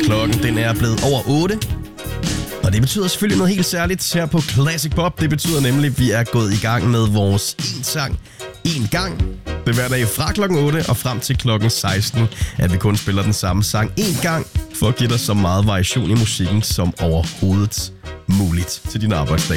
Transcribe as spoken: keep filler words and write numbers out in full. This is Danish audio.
Klokken den er blevet over otte. Og det betyder selvfølgelig noget helt særligt her på Classic Pop. Det betyder nemlig, at vi er gået i gang med vores en sang, en gang. Det er hver dag fra klokken otte og frem til klokken seksten, at vi kun spiller den samme sang en gang, for at give dig så meget variation i musikken som overhovedet muligt til din arbejdsdag.